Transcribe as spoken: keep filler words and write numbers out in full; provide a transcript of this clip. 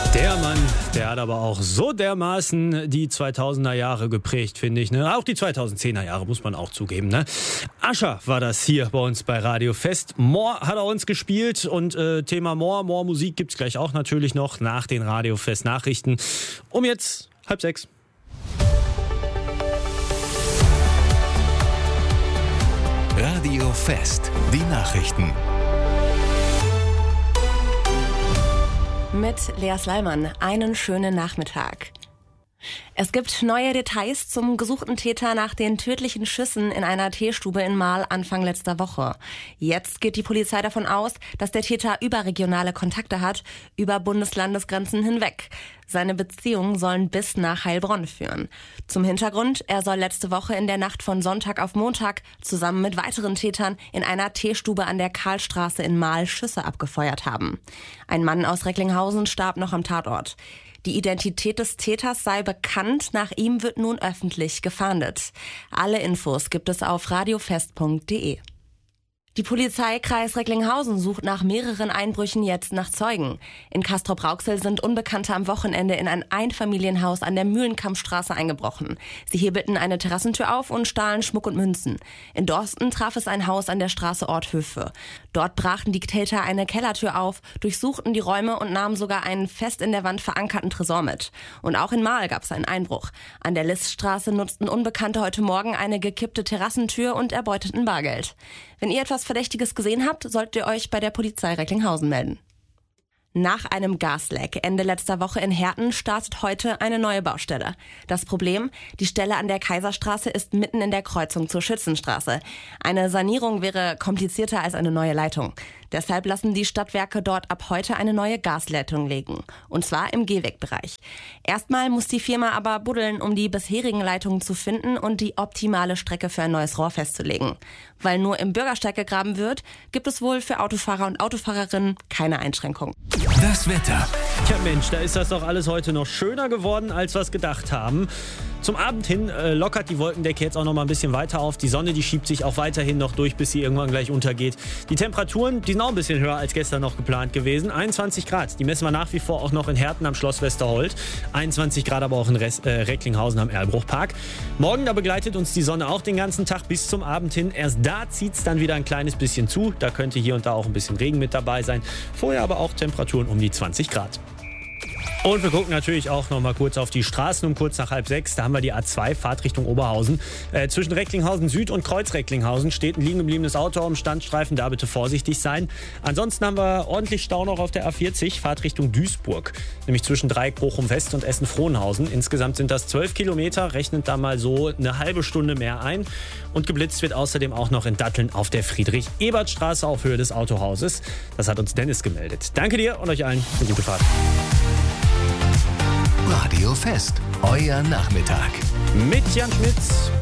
Der Mann, der hat aber auch so dermaßen die zweitausender Jahre geprägt, finde ich. Ne? Auch die zweitausendzehner Jahre, muss man auch zugeben. Ne? Ascher war das hier bei uns bei Radio Fest. More hat er uns gespielt und äh, Thema More, More Musik gibt's gleich auch natürlich noch nach den Radio Fest Nachrichten. Um jetzt halb sechs. Radio Fest, die Nachrichten. Mit Lea Sleiman. Einen schönen Nachmittag. Es gibt neue Details zum gesuchten Täter nach den tödlichen Schüssen in einer Teestube in Marl Anfang letzter Woche. Jetzt geht die Polizei davon aus, dass der Täter überregionale Kontakte hat, über Bundeslandesgrenzen hinweg. Seine Beziehungen sollen bis nach Heilbronn führen. Zum Hintergrund, er soll letzte Woche in der Nacht von Sonntag auf Montag zusammen mit weiteren Tätern in einer Teestube an der Karlstraße in Marl Schüsse abgefeuert haben. Ein Mann aus Recklinghausen starb noch am Tatort. Die Identität des Täters sei bekannt, nach ihm wird nun öffentlich gefahndet. Alle Infos gibt es auf radiofest punkt de. Die Polizei Kreis Recklinghausen sucht nach mehreren Einbrüchen jetzt nach Zeugen. In Castrop-Rauxel sind Unbekannte am Wochenende in ein Einfamilienhaus an der Mühlenkampfstraße eingebrochen. Sie hebelten eine Terrassentür auf und stahlen Schmuck und Münzen. In Dorsten traf es ein Haus an der Straße Orthöfe. Dort brachen die Täter eine Kellertür auf, durchsuchten die Räume und nahmen sogar einen fest in der Wand verankerten Tresor mit. Und auch in Marl gab es einen Einbruch. An der Liststraße nutzten Unbekannte heute Morgen eine gekippte Terrassentür und erbeuteten Bargeld. Wenn ihr etwas Verdächtiges gesehen habt, solltet ihr euch bei der Polizei Recklinghausen melden. Nach einem Gasleck Ende letzter Woche in Herten startet heute eine neue Baustelle. Das Problem? Die Stelle an der Kaiserstraße ist mitten in der Kreuzung zur Schützenstraße. Eine Sanierung wäre komplizierter als eine neue Leitung. Deshalb lassen die Stadtwerke dort ab heute eine neue Gasleitung legen. Und zwar im Gehwegbereich. Erstmal muss die Firma aber buddeln, um die bisherigen Leitungen zu finden und die optimale Strecke für ein neues Rohr festzulegen. Weil nur im Bürgersteig gegraben wird, gibt es wohl für Autofahrer und Autofahrerinnen keine Einschränkungen. Das Wetter. Tja Mensch, da ist das doch alles heute noch schöner geworden, als wir es gedacht haben. Zum Abend hin äh, lockert die Wolkendecke jetzt auch noch mal ein bisschen weiter auf. Die Sonne, die schiebt sich auch weiterhin noch durch, bis sie irgendwann gleich untergeht. Die Temperaturen, die sind auch ein bisschen höher als gestern noch geplant gewesen. einundzwanzig Grad, die messen wir nach wie vor auch noch in Herten am Schloss Westerhold. einundzwanzig Grad aber auch in Rest, äh, Recklinghausen am Erlbruchpark. Morgen, da begleitet uns die Sonne auch den ganzen Tag bis zum Abend hin. Erst da zieht es dann wieder ein kleines bisschen zu. Da könnte hier und da auch ein bisschen Regen mit dabei sein. Vorher aber auch Temperaturen um die zwanzig Grad. Und wir gucken natürlich auch noch mal kurz auf die Straßen um kurz nach halb sechs. Da haben wir die A zwei, Fahrt Richtung Oberhausen. Äh, zwischen Recklinghausen Süd und Kreuz Recklinghausen steht ein liegen gebliebenes Auto am Standstreifen. Da bitte vorsichtig sein. Ansonsten haben wir ordentlich Stau noch auf der A vierzig, Fahrt Richtung Duisburg. Nämlich zwischen Dreieck Bochum West und Essen-Frohnhausen. Insgesamt sind das zwölf Kilometer. Rechnet da mal so eine halbe Stunde mehr ein. Und geblitzt wird außerdem auch noch in Datteln auf der Friedrich-Ebert-Straße auf Höhe des Autohauses. Das hat uns Dennis gemeldet. Danke dir und euch allen eine gute Fahrt. Radio Fest, euer Nachmittag. Mit Jan Schmitz.